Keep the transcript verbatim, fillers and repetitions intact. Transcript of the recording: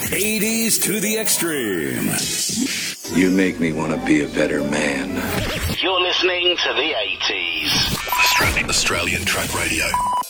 eighties to the extreme. You make me want to be a better man. You're listening to the eighties. Australian, Australian Track Radio.